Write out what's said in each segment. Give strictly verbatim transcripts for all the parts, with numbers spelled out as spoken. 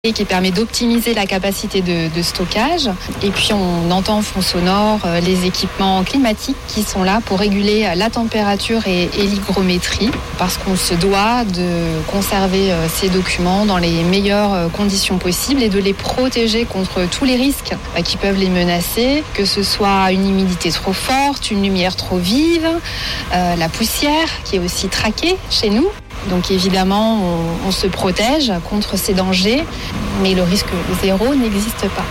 et qui permet d'optimiser la capacité de, de stockage. Et puis on entend en fond sonore euh, les équipements climatiques qui sont là pour réguler la température et, et l'hygrométrie, parce qu'on se doit de conserver euh, ces documents dans les meilleures euh, conditions possibles et de les protéger contre tous les risques euh, qui peuvent les menacer, que ce soit une humidité trop forte, une lumière trop vive, euh, la poussière qui est aussi traquée chez nous. Donc évidemment, on, on se protège contre ces dangers, mais le risque zéro n'existe pas.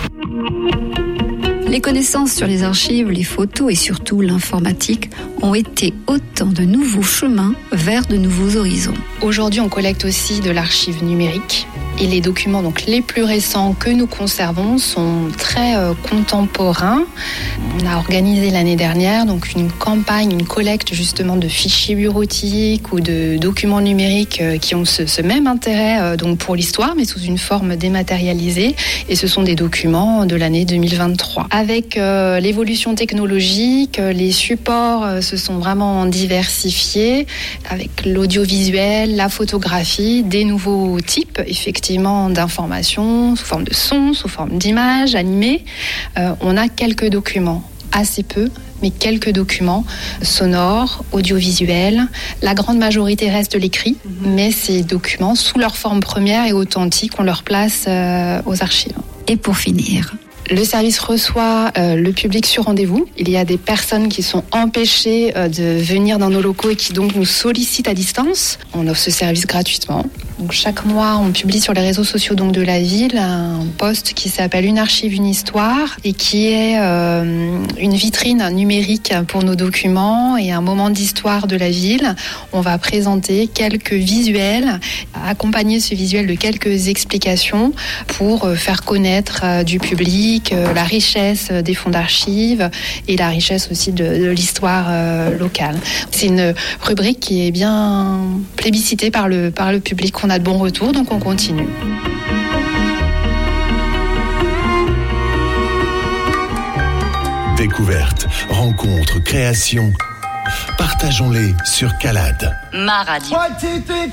Les connaissances sur les archives, les photos et surtout l'informatique ont été autant de nouveaux chemins vers de nouveaux horizons. Aujourd'hui, on collecte aussi de l'archive numérique. Et les documents donc, les plus récents que nous conservons sont très euh, contemporains. On a organisé l'année dernière donc, une campagne, une collecte justement de fichiers bureautiques ou de documents numériques euh, qui ont ce, ce même intérêt euh, donc, pour l'histoire, mais sous une forme dématérialisée. Et ce sont des documents de l'année deux mille vingt-trois. Avec euh, l'évolution technologique, euh, les supports euh, se sont vraiment diversifiés, avec l'audiovisuel, la photographie, des nouveaux types, effectivement, d'informations sous forme de son, sous forme d'images animées. Euh, on a quelques documents, assez peu, mais quelques documents sonores, audiovisuels. La grande majorité reste l'écrit, mmh. mais ces documents, sous leur forme première et authentique, on leur place euh, aux archives. Et pour finir, le service reçoit euh, le public sur rendez-vous. Il y a des personnes qui sont empêchées euh, de venir dans nos locaux et qui donc nous sollicitent à distance. On offre ce service gratuitement. Donc, chaque mois, on publie sur les réseaux sociaux donc, de la ville un post qui s'appelle Une archive, une histoire et qui est euh, une vitrine numérique pour nos documents et un moment d'histoire de la ville. On va présenter quelques visuels, accompagner ce visuel de quelques explications pour euh, faire connaître euh, du public euh, la richesse des fonds d'archives et la richesse aussi de, de l'histoire euh, locale. C'est une rubrique qui est bien plébiscitée par le, par le public. On a de bons retours, donc on continue. Découvertes, rencontres, créations, partageons-les sur Calade. Ma radio.